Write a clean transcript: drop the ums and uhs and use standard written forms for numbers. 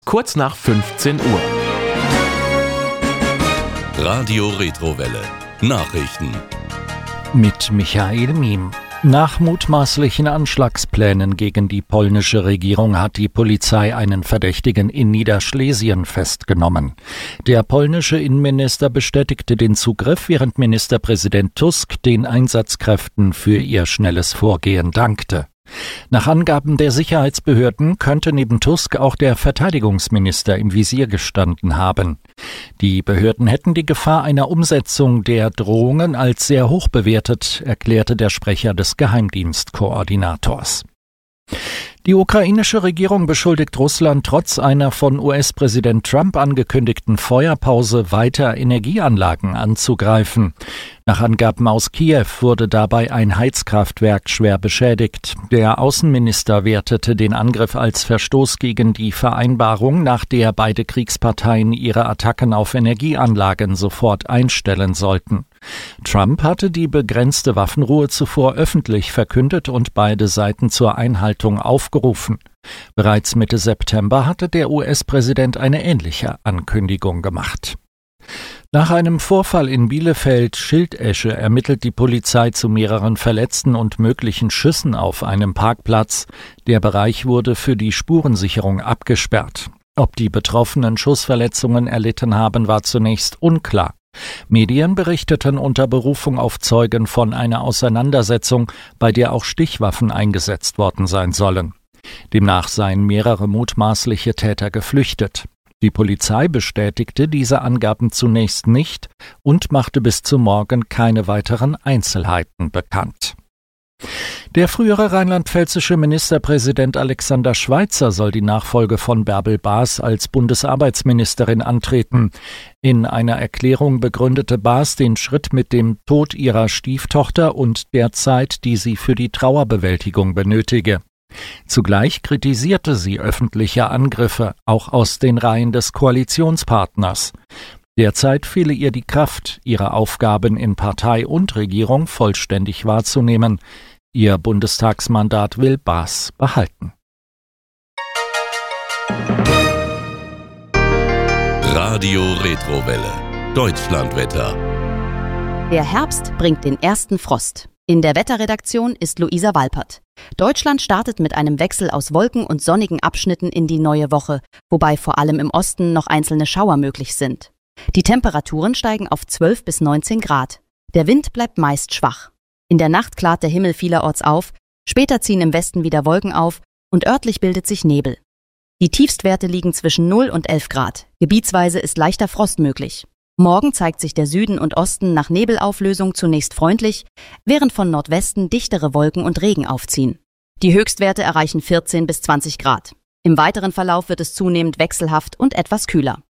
Kurz nach 15 Uhr. Radio Retrowelle. Nachrichten. Mit Michael Miem. Nach mutmaßlichen Anschlagsplänen gegen die polnische Regierung hat die Polizei einen Verdächtigen in Niederschlesien festgenommen. Der polnische Innenminister bestätigte den Zugriff, während Ministerpräsident Tusk den Einsatzkräften für ihr schnelles Vorgehen dankte. Nach Angaben der Sicherheitsbehörden könnte neben Tusk auch der Verteidigungsminister im Visier gestanden haben. Die Behörden hätten die Gefahr einer Umsetzung der Drohungen als sehr hoch bewertet, erklärte der Sprecher des Geheimdienstkoordinators. Die ukrainische Regierung beschuldigt Russland trotz einer von US-Präsident Trump angekündigten Feuerpause weiter Energieanlagen anzugreifen. Nach Angaben aus Kiew wurde dabei ein Heizkraftwerk schwer beschädigt. Der Außenminister wertete den Angriff als Verstoß gegen die Vereinbarung, nach der beide Kriegsparteien ihre Attacken auf Energieanlagen sofort einstellen sollten. Trump hatte die begrenzte Waffenruhe zuvor öffentlich verkündet und beide Seiten zur Einhaltung aufgerufen. Bereits Mitte September hatte der US-Präsident eine ähnliche Ankündigung gemacht. Nach einem Vorfall in Bielefeld-Schildesche ermittelt die Polizei zu mehreren Verletzten und möglichen Schüssen auf einem Parkplatz. Der Bereich wurde für die Spurensicherung abgesperrt. Ob die Betroffenen Schussverletzungen erlitten haben, war zunächst unklar. Medien berichteten unter Berufung auf Zeugen von einer Auseinandersetzung, bei der auch Stichwaffen eingesetzt worden sein sollen. Demnach seien mehrere mutmaßliche Täter geflüchtet. Die Polizei bestätigte diese Angaben zunächst nicht und machte bis zum Morgen keine weiteren Einzelheiten bekannt. Der frühere rheinland-pfälzische Ministerpräsident Alexander Schweitzer soll die Nachfolge von Bärbel Baas als Bundesarbeitsministerin antreten. In einer Erklärung begründete Baas den Schritt mit dem Tod ihrer Stieftochter und der Zeit, die sie für die Trauerbewältigung benötige. Zugleich kritisierte sie öffentliche Angriffe, auch aus den Reihen des Koalitionspartners. Derzeit fehle ihr die Kraft, ihre Aufgaben in Partei und Regierung vollständig wahrzunehmen. Ihr Bundestagsmandat will Baas behalten. Radio Retrowelle. Deutschlandwetter. Der Herbst bringt den ersten Frost. In der Wetterredaktion ist Luisa Walpert. Deutschland startet mit einem Wechsel aus Wolken und sonnigen Abschnitten in die neue Woche, wobei vor allem im Osten noch einzelne Schauer möglich sind. Die Temperaturen steigen auf 12 bis 19 Grad. Der Wind bleibt meist schwach. In der Nacht klart der Himmel vielerorts auf, später ziehen im Westen wieder Wolken auf und örtlich bildet sich Nebel. Die Tiefstwerte liegen zwischen 0 und 11 Grad. Gebietsweise ist leichter Frost möglich. Morgen zeigt sich der Süden und Osten nach Nebelauflösung zunächst freundlich, während von Nordwesten dichtere Wolken und Regen aufziehen. Die Höchstwerte erreichen 14 bis 20 Grad. Im weiteren Verlauf wird es zunehmend wechselhaft und etwas kühler.